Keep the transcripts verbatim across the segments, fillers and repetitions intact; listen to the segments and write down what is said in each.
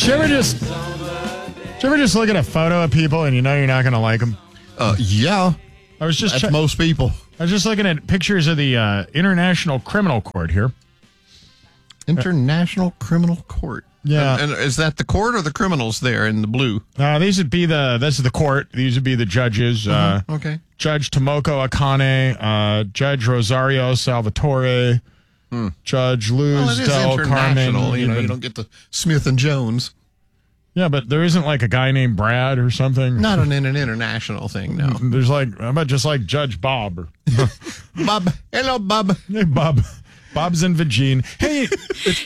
Did you ever just, did you ever just look at a photo of people and you know you're not going to like them? Uh, yeah. I was just That's che- most people. I was just looking at pictures of the uh, International Criminal Court here. International Criminal Court. Yeah. And, and is that the court or the criminals there in the blue? Uh, these would be the, this is the court. These would be the judges. Uh, Uh-huh. Okay. Judge Tomoko Akane, uh, Judge Rosario Salvatore, Hmm. Judge Luz Well, it is Del international. Carmen. You know, even- you don't get the Smith and Jones. Yeah, but there isn't like a guy named Brad or something. Not an, an international thing, no. There's like, how about just like Judge Bob? Or, Bob. Hello, Bob. hey, Bob. Bob's in Vagine. Hey, it's,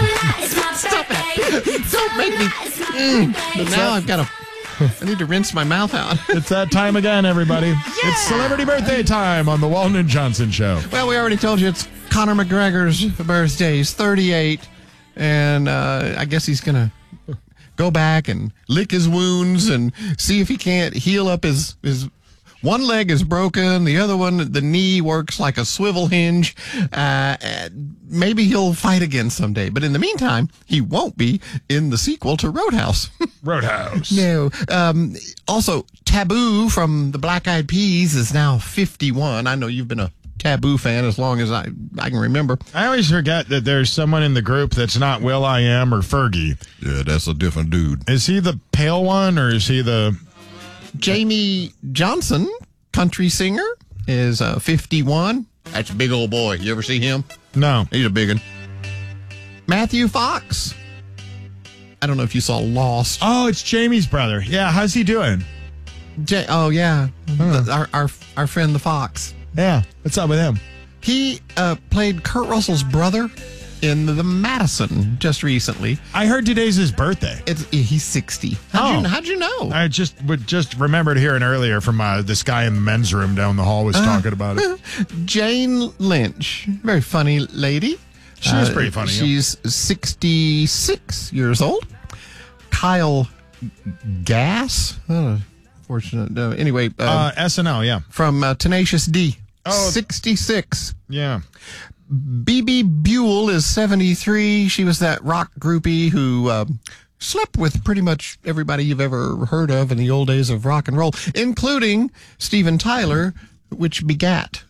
Stop it. Don't make me. Mm. But now I've got to. I need to rinse my mouth out. it's that time again, everybody. It's celebrity birthday time on the Walton and Johnson Show. Well, we already told you it's Conor McGregor's birthday. He's thirty-eight. And uh, I guess he's going to go back and lick his wounds and see if he can't heal up his his. One leg is broken. The other one, the knee works like a swivel hinge. Uh, maybe he'll fight again someday. But in the meantime, he won't be in the sequel to Roadhouse. Roadhouse. No. Um, also, Taboo from the Black Eyed Peas is now fifty-one. I know you've been a Taboo fan as long as I, I can remember. I always forget that there's someone in the group that's not Will I Am or Fergie. Yeah, that's a different dude. Is he the pale one or is he the... Jamie Johnson, country singer, is uh, fifty-one. That's a big old boy. You ever see him? No. He's a big one. Matthew Fox. I don't know if you saw Lost. Oh, it's Jamie's brother. Yeah, how's he doing? J- oh, yeah. Huh. The- our, our, our friend the Fox. Yeah, what's up with him? He uh, played Kurt Russell's brother in The Madison just recently. I heard today's his birthday. It's, he's sixty. How'd, Oh. you, how'd you know? I just would just remembered hearing earlier from uh, this guy in the men's room down the hall was talking about it. Jane Lynch, very funny lady. She is pretty funny, yeah. She's sixty-six years old. Kyle Gass, oh, fortunate. Uh, anyway, uh, Uh, S N L, yeah. from uh, Tenacious D, Oh. sixty-six. Yeah. B B Buell is seventy-three. She was that rock groupie who uh, slept with pretty much everybody you've ever heard of in the old days of rock and roll, including Steven Tyler, which begat.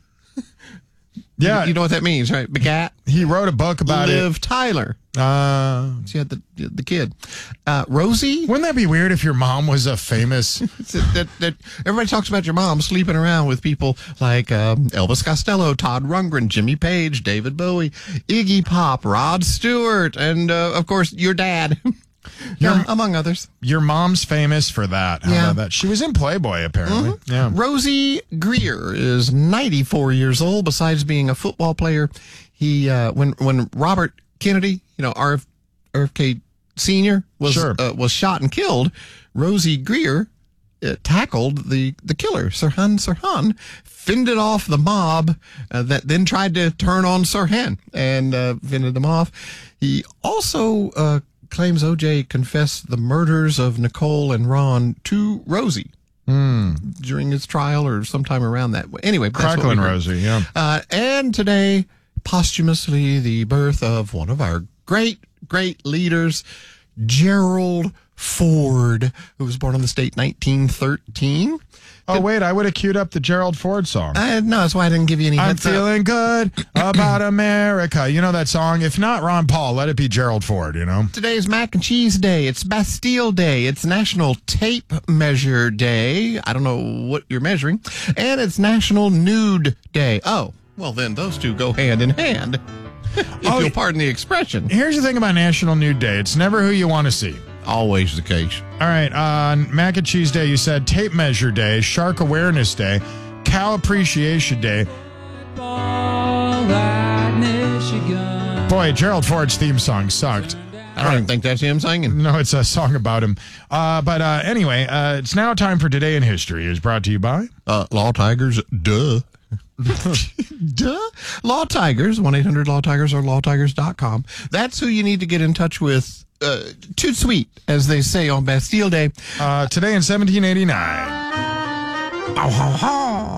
Yeah. You know what that means, right? Begat. He wrote a book about Liv Tyler. it. Uh, She had the the kid. Uh, Rosie. wouldn't that be weird if your mom was a famous... that, that everybody talks about your mom sleeping around with people like um, Elvis Costello, Todd Rundgren, Jimmy Page, David Bowie, Iggy Pop, Rod Stewart, and uh, of course your dad, yeah, among others. Your mom's famous for that. How Yeah. about that? She was in Playboy, apparently. Yeah. Rosie Greer is ninety-four years old. Besides being a football player, he uh, when when Robert Kennedy, you know, R F K Senior was Sure. uh, was shot and killed, Rosie Greer uh, tackled the the killer, Sirhan Sirhan, fended off the mob uh, that then tried to turn on Sirhan and uh, fended them off. He also uh, claims O J confessed the murders of Nicole and Ron to Rosie during his trial or sometime around that. Anyway, that's what we Cracklin' heard. Rosie, yeah. Uh, and today, posthumously, the birth of one of our great, great leaders, Gerald Ford, who was born in the state nineteen thirteen. Oh, wait, I would have queued up the Gerald Ford song. Uh, no, that's why I didn't give you any I'm heads up. feeling good about America. You know that song? If not Ron Paul, let it be Gerald Ford, you know? Today's Mac and Cheese Day. It's Bastille Day. It's National Tape Measure Day. I don't know what you're measuring. And it's National Nude Day. Oh, well, then those two go hand in hand. If Oh, you'll pardon the expression. Here's the thing about National Nude Day. It's never who you want to see. Always the case. All right, on Mac and Cheese Day, you said Tape Measure Day, Shark Awareness Day, Cow Appreciation Day. Boy, Gerald Ford's theme song sucked. I don't even think that's him singing. No, it's a song about him. Uh, but uh, anyway, uh, it's now time for Today in History. Is brought to you by... Uh, Law Tigers, duh. Duh. Law Tigers, one eight hundred Law Tigers or law tigers dot com. That's who you need to get in touch with. Uh, toot sweet, as they say on Bastille Day. Uh, today in seventeen eighty-nine. Oh, ho, ho.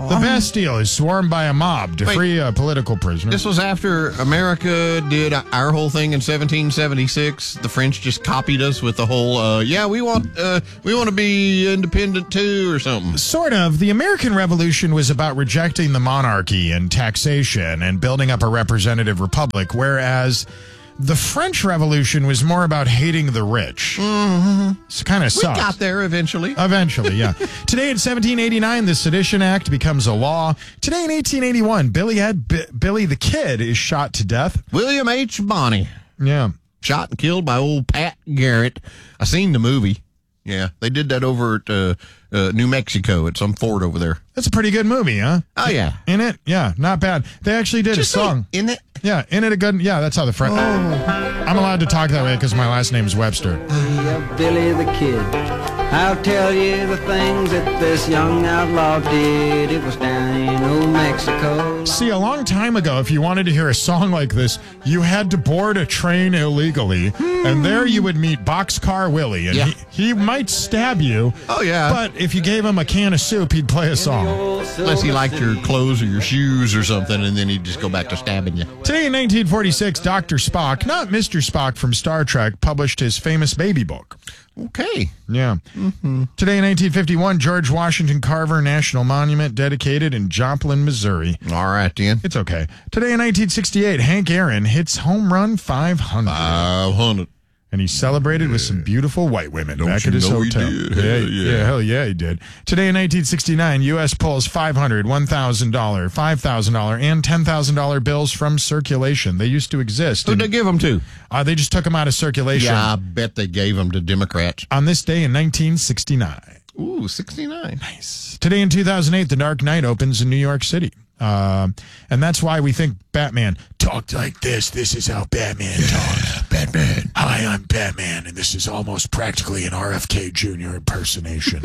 The Bastille is swarmed by a mob to Wait. free a political prisoner. This was after America did our whole thing in seventeen seventy-six. The French just copied us with the whole, uh, yeah, we want uh, we want to be independent too, or something. Sort of. The American Revolution was about rejecting the monarchy and taxation and building up a representative republic, whereas the French Revolution was more about hating the rich. Mm-hmm. It kind of We sucks. got there eventually. Eventually, yeah. Today in seventeen eighty-nine, the Sedition Act becomes a law. Today in eighteen eighty-one, Billy Ed, B- Billy the Kid is shot to death. William H. Bonney, Yeah. shot and killed by old Pat Garrett. I seen the movie. Yeah, they did that over at uh, uh, New Mexico at some fort over there. That's a pretty good movie, huh? Oh, yeah. In it? Yeah, not bad. They actually did Just a song. in it. Yeah, in it a good. Yeah, that's how the French. I'm allowed to talk that way because my last name is Webster. Yeah, Billy the Kid. I'll tell you the things that this young outlaw did. It was down in old Mexico. See, a long time ago, if you wanted to hear a song like this, you had to board a train illegally, and there you would meet Boxcar Willie, and Yeah. he, he might stab you. Oh, yeah. But if you gave him a can of soup, he'd play a song. Unless he liked your clothes or your shoes or something, and then he'd just go back to stabbing you. Today in nineteen forty-six, Doctor Spock, not Mister Spock from Star Trek, published his famous baby book. Okay. Yeah. Mm-hmm. Today in nineteen fifty-one, George Washington Carver National Monument dedicated in Joplin, Missouri. All right, then. It's okay. Today in nineteen sixty-eight, Hank Aaron hits home run five hundred. five hundred. And he celebrated with some beautiful white women Don't back you at his know he hotel. did? Yeah, Hell yeah. yeah, hell yeah, he did. Today in nineteen sixty-nine, U S pulls five hundred dollars, one thousand dollars, five thousand dollars, and ten thousand dollars bills from circulation. They used to exist. Who'd and, they give them to? uh, they just took them out of circulation Yeah, I bet they gave them to Democrats. on this day in nineteen sixty-nine. Ooh, sixty-nine. Today in two thousand eight, The Dark Knight opens in New York City. Uh, and that's why we think Batman talked like this. This is how Batman talks. Batman. Hi, I'm Batman, and this is almost practically an R F K Junior impersonation.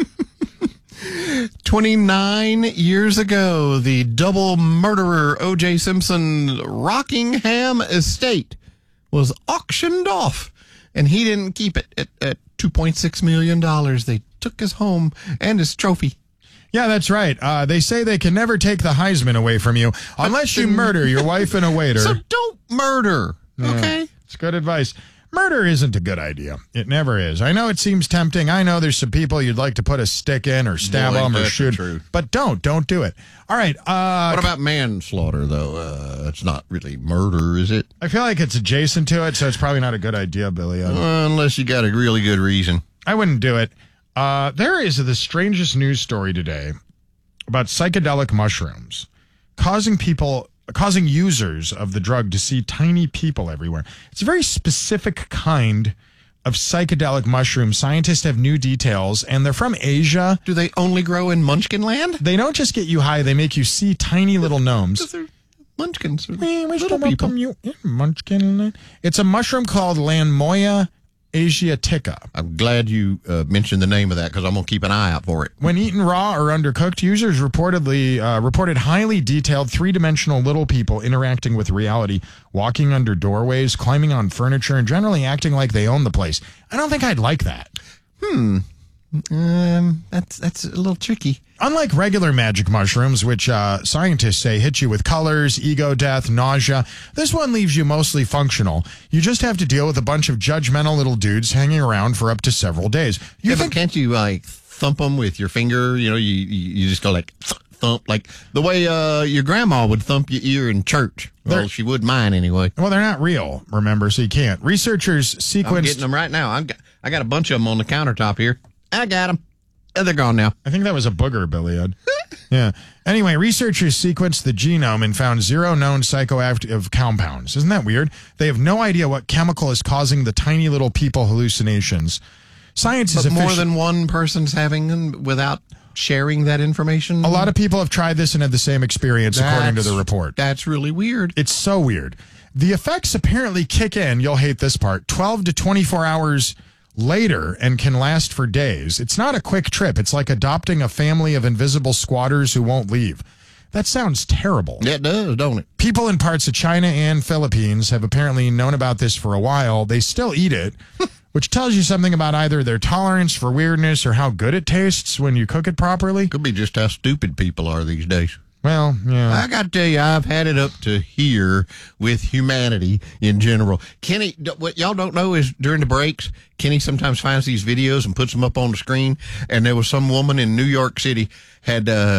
twenty-nine years ago, the double murderer O J Simpson Rockingham estate was auctioned off, and he didn't keep it at, at two point six million dollars. They took his home and his trophy. Yeah, that's right. Uh, they say they can never take the Heisman away from you unless you murder your wife and a waiter. So don't murder, okay? It's good advice. Murder isn't a good idea. It never is. I know it seems tempting. I know there's some people you'd like to put a stick in or stab Boy, them or that's the shoot. truth. But don't. Don't do it. All right. Uh, What about manslaughter, though? Uh, it's not really murder, is it? I feel like it's adjacent to it, so it's probably not a good idea, Billy. I, Uh, unless you got a really good reason. I wouldn't do it. Uh, there is the strangest news story today about psychedelic mushrooms causing people, causing users of the drug to see tiny people everywhere. It's a very specific kind of psychedelic mushroom. Scientists have new details, and they're from Asia. Do they only grow in Munchkin land? They don't just get you high, they make you see tiny little gnomes. They're Munchkins. Are We wish to little people. welcome you in Munchkin. It's a mushroom called Lanmoya asiatica. I'm glad you uh, mentioned the name of that because I'm going to keep an eye out for it. When eaten raw or undercooked, users reportedly uh, reported highly detailed three-dimensional little people interacting with reality, walking under doorways, climbing on furniture, and generally acting like they own the place. I don't think I'd like that. Um, that's that's a little tricky. Unlike regular magic mushrooms, which uh, scientists say hit you with colors, ego death, nausea, this one leaves you mostly functional. You just have to deal with a bunch of judgmental little dudes hanging around for up to several days. You Yeah, but think can't you like thump them with your finger? You know, you you, you just go like th- thump, like the way uh, your grandma would thump your ear in church. Well, They're- she would mine anyway. Well, they're not real, remember, so you can't. Researchers I'm sequenced... getting them right now. I've got I got a bunch of them on the countertop here. I got them. Oh, they're gone now. I think that was a booger, Billy Ed. Yeah. Anyway, researchers sequenced the genome and found zero known psychoactive compounds. Isn't that weird? They have no idea what chemical is causing the tiny little people hallucinations. Science is But more offici- than one person's having them without sharing that information. A lot of people have tried this and had the same experience, according to the That's- report. That's really weird. It's so weird. The effects apparently kick in, you'll hate this part, twelve to twenty-four hours later and can last for days. It's not a quick trip. It's like adopting a family of invisible squatters who won't leave. That sounds terrible. It does, don't it? People in parts of China and Philippines have apparently known about this for a while. They still eat it, which tells you something about either their tolerance for weirdness or how good it tastes when you cook it properly. Could be just how stupid people are these days. Well, yeah. I got to tell you, I've had it up to here with humanity in general. Kenny, what y'all don't know is during the breaks, Kenny sometimes finds these videos and puts them up on the screen. And there was some woman in New York City had uh,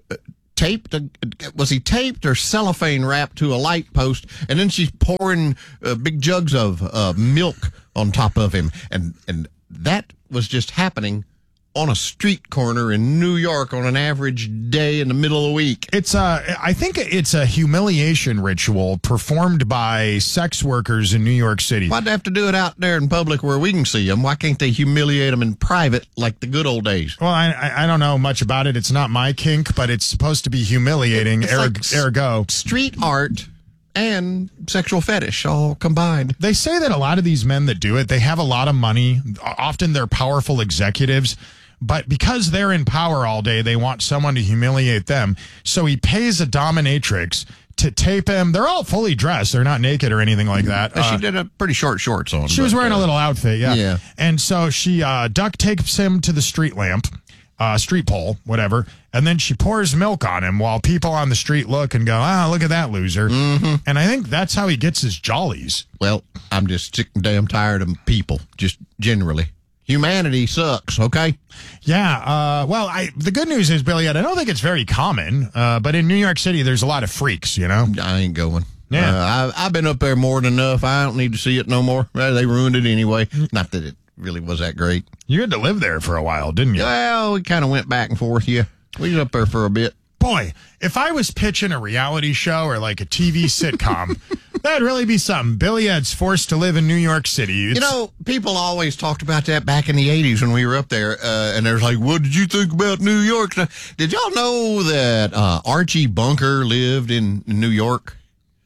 taped, a, was he taped or cellophane wrapped to a light post? And then she's pouring uh, big jugs of uh, milk on top of him. And, and that was just happening on a street corner in New York on an average day in the middle of the week. It's a, I think it's a humiliation ritual performed by sex workers in New York City. Why'd they have to do it out there in public where we can see them? Why can't they humiliate them in private like the good old days? Well, I I don't know much about it. It's not my kink, but it's supposed to be humiliating. It's Erg, like ergo. Street art and sexual fetish all combined. They say that a lot of these men that do it, they have a lot of money. Often they're powerful executives. But because they're in power all day, they want someone to humiliate them. So he pays a dominatrix to tape him. They're all fully dressed. They're not naked or anything like that. Uh, she uh, did a pretty short shorts on. She was but, wearing uh, a little outfit, yeah. Yeah. And so she uh, duct tapes him to the street lamp, uh, street pole, whatever. And then she pours milk on him while people on the street look and go, ah, look at that loser. Mm-hmm. And I think that's how he gets his jollies. Well, I'm just sick and damn tired of people, just generally. Humanity sucks, okay? Yeah. Uh, well, I, the good news is, Billy, I don't think it's very common, uh, but in New York City, there's a lot of freaks, you know? I ain't going. Yeah. Uh, I, I've been up there more than enough. I don't need to see it no more. Well, they ruined it anyway. Not that it really was that great. You had to live there for a while, didn't you? Well, we kind of went back and forth, yeah. We was up there for a bit. Boy, if I was pitching a reality show or like a T V sitcom, that'd really be something. Billy Ed's forced to live in New York City. It's, You know, people always talked about that back in the eighties when we were up there, uh, and there's like, what did you think about New York? Did y'all know that uh, Archie Bunker lived in New York?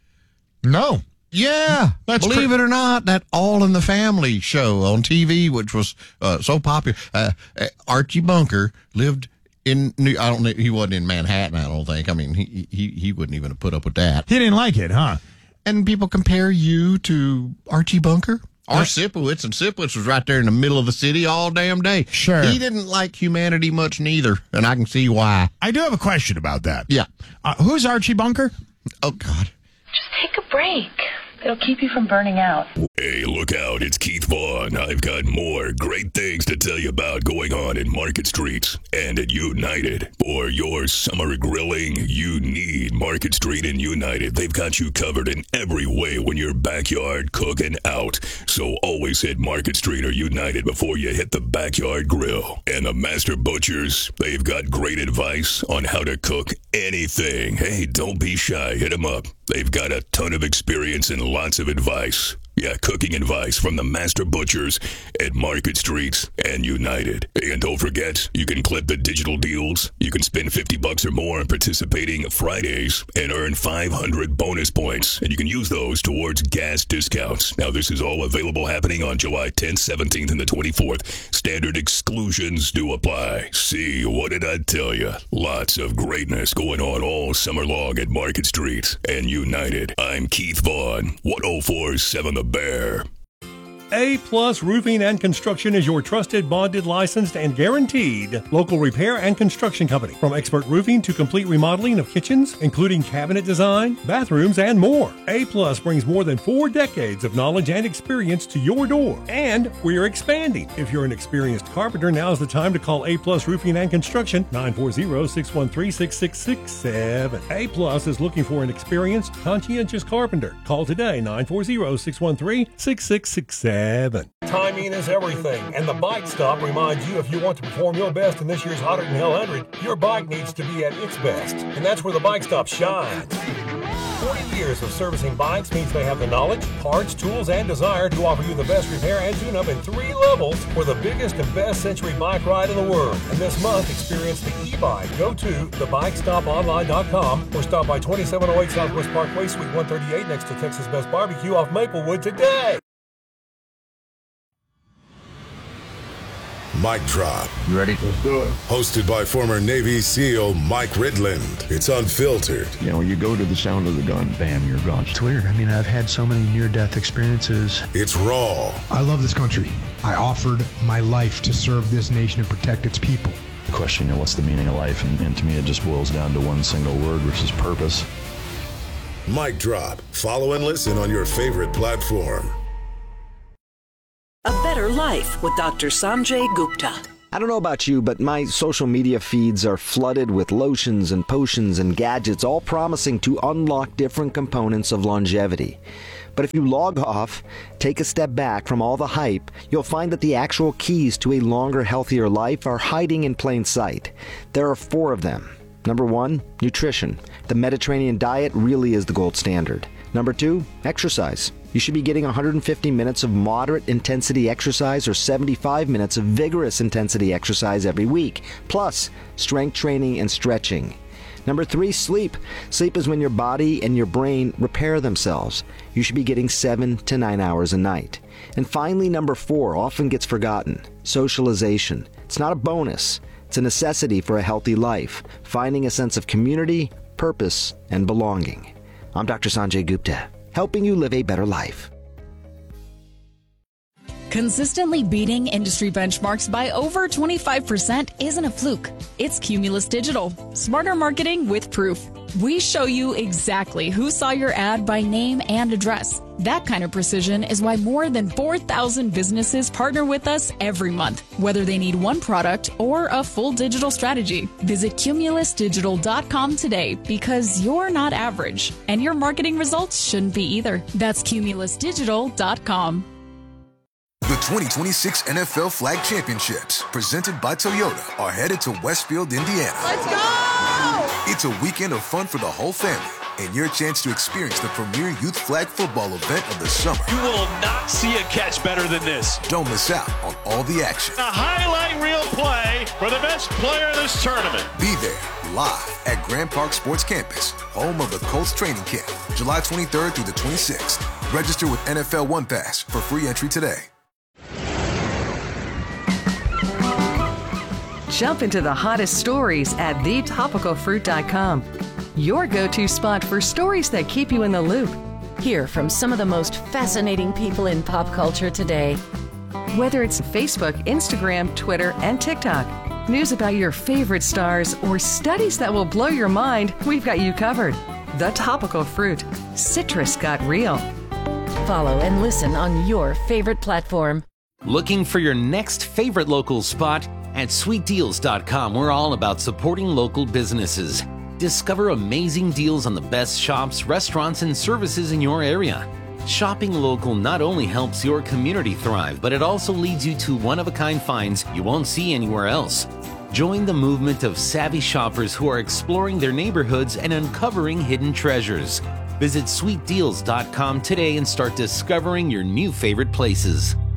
no. Yeah, That's believe pre- it or not, that All in the Family show on T V, which was uh, so popular, uh, uh, Archie Bunker lived in New. I don't know. He wasn't in Manhattan. I don't think. I mean, he he he wouldn't even have put up with that. He didn't like it, huh? And people compare you to Archie Bunker or Uh, Sipowicz, and Sipowicz was right there in the middle of the city all damn day. Sure. He didn't like humanity much neither, and I can see why. I do have a question about that. Yeah. Uh, who's Archie Bunker? Oh God. Just take a break. It'll keep you from burning out. Hey, look out, it's Keith Vaughn. I've got more great things to tell you about going on in Market Street and at United. For your summer grilling, you need Market Street and United. They've got you covered in every way when you're backyard cooking out. So always hit Market Street or United before you hit the backyard grill. And the Master Butchers, they've got great advice on how to cook anything. Hey, don't be shy, hit them up. They've got a ton of experience and lots of advice. Yeah, cooking advice from the Master Butchers at Market Street and United. And don't forget, you can clip the digital deals. You can spend fifty bucks or more on participating Fridays and earn five hundred bonus points. And you can use those towards gas discounts. Now, this is all available happening on July tenth, seventeenth, and the twenty-fourth. Standard exclusions do apply. See, what did I tell you? Lots of greatness going on all summer long at Market Street and United. I'm Keith Vaughn, one oh four point seven The Bear. A Plus Roofing and Construction is your trusted, bonded, licensed, and guaranteed local repair and construction company. From expert roofing to complete remodeling of kitchens, including cabinet design, bathrooms, and more. A Plus brings more than four decades of knowledge and experience to your door. And we're expanding. If you're an experienced carpenter, now's the time to call A Plus Roofing and Construction, nine four zero, six one three, six six six seven. A Plus is looking for an experienced, conscientious carpenter. Call today, nine four zero, six one three, six six six seven. Timing is everything, and the Bike Stop reminds you if you want to perform your best in this year's Hotter Than Hell one hundred, your bike needs to be at its best, and that's where the Bike Stop shines. forty years of servicing bikes means they have the knowledge, parts, tools, and desire to offer you the best repair and tune-up in three levels for the biggest and best century bike ride in the world. And this month, experience the e-bike. Go to the bike stop online dot com or stop by twenty-seven oh eight Southwest Parkway, Suite one thirty-eight next to Texas Best Barbecue off Maplewood today. Mic Drop. You ready? Let's do it. Hosted by former Navy SEAL Mike Ridland. It's unfiltered. You know, you go to the sound of the gun, bam, you're gone. It's weird. I mean, I've had so many near-death experiences. It's raw. I love this country. I offered my life to serve this nation and protect its people. The question, you know, what's the meaning of life? And, and to me, it just boils down to one single word, which is purpose. Mic Drop. Follow and listen on your favorite platform. A Better Life with Doctor Sanjay Gupta. I don't know about you, but my social media feeds are flooded with lotions and potions and gadgets, all promising to unlock different components of longevity. But if you log off, take a step back from all the hype, you'll find that the actual keys to a longer, healthier life are hiding in plain sight. There are four of them. Number one, nutrition. The Mediterranean diet really is the gold standard. Number two, exercise. You should be getting one hundred fifty minutes of moderate intensity exercise or seventy-five minutes of vigorous intensity exercise every week, plus strength training and stretching. Number three, sleep. Sleep is when your body and your brain repair themselves. You should be getting seven to nine hours a night. And finally, number four, often gets forgotten, socialization. It's not a bonus. It's a necessity for a healthy life, finding a sense of community, purpose, and belonging. I'm Doctor Sanjay Gupta, helping you live a better life. Consistently beating industry benchmarks by over twenty-five percent isn't a fluke. It's Cumulus Digital. Smarter marketing with proof. We show you exactly who saw your ad by name and address. That kind of precision is why more than four thousand businesses partner with us every month, whether they need one product or a full digital strategy. Visit cumulus digital dot com today because you're not average, and your marketing results shouldn't be either. That's cumulus digital dot com. The twenty twenty-six N F L Flag Championships, presented by Toyota, are headed to Westfield, Indiana. Let's go! It's a weekend of fun for the whole family and your chance to experience the premier youth flag football event of the summer. You will not see a catch better than this. Don't miss out on all the action. A highlight reel play for the best player in this tournament. Be there live at Grand Park Sports Campus, home of the Colts training camp, July twenty-third through the twenty-sixth. Register with N F L One Pass for free entry today. Jump into the hottest stories at the topical fruit dot com. Your go-to spot for stories that keep you in the loop. Hear from some of the most fascinating people in pop culture today. Whether it's Facebook, Instagram, Twitter, and TikTok, news about your favorite stars, or studies that will blow your mind, we've got you covered. The Topical Fruit. Citrus got real. Follow and listen on your favorite platform. Looking for your next favorite local spot? At sweet deals dot com, we're all about supporting local businesses. Discover amazing deals on the best shops, restaurants, and services in your area. Shopping local not only helps your community thrive, but it also leads you to one-of-a-kind finds you won't see anywhere else. Join the movement of savvy shoppers who are exploring their neighborhoods and uncovering hidden treasures. Visit sweet deals dot com today and start discovering your new favorite places.